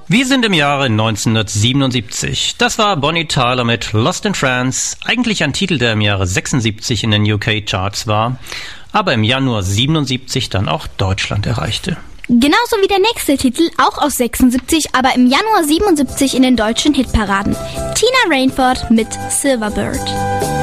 Wir sind im Jahre 1977. Das war Bonnie Tyler mit Lost in France, eigentlich ein Titel, der im Jahre 76 in den UK-Charts war, aber im Januar 77 dann auch Deutschland erreichte. Genauso wie der nächste Titel, auch aus 76, aber im Januar 77 in den deutschen Hitparaden. Tina Rainford mit Silverbird.